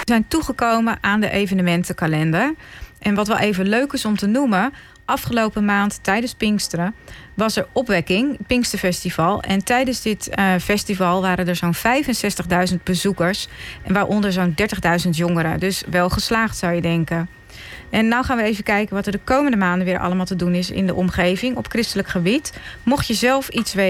zijn toegekomen aan de evenementenkalender. En wat wel even leuk is om te noemen, afgelopen maand tijdens Pinksteren was er Opwekking, Pinksterfestival. En tijdens dit festival waren er zo'n 65.000 bezoekers. En waaronder zo'n 30.000 jongeren. Dus wel geslaagd, zou je denken. En nou gaan we even kijken wat er de komende maanden weer allemaal te doen is in de omgeving op christelijk gebied. Mocht je zelf iets weten